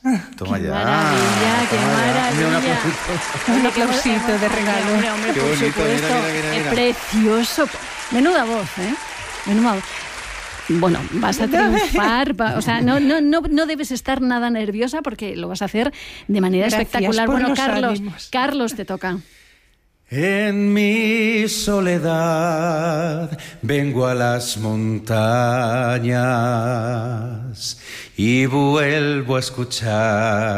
Toma Qué ya. maravilla, qué toma ya. maravilla. Mira, un Un aplausito de regalo. Hombre, Qué por bonito, supuesto. mira. Es precioso. Menuda voz, ¿eh? Menuda voz. Bueno, vas a triunfar, o sea, no debes estar nada nerviosa porque lo vas a hacer de manera Gracias espectacular. por Bueno, los Carlos, ánimos. Carlos, te toca. En mi soledad vengo a las montañas y vuelvo a escuchar